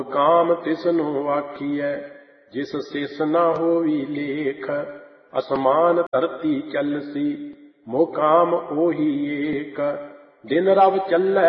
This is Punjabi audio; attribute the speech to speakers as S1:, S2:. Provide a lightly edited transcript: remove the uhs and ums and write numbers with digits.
S1: ਕਾਮ ਤਿਸਨੂੰ ਆਖੀਐ ਜਿਸ ਸਿਸ ਨਾ ਹੋਵੀ ਲੇਖ। ਅਸਮਾਨ ਧਰਤੀ ਚੱਲਸੀ ਮੋ ਕਾਮ ਉਹੀ ਏਕ। ਦਿਨ ਰਵ ਚੱਲੈ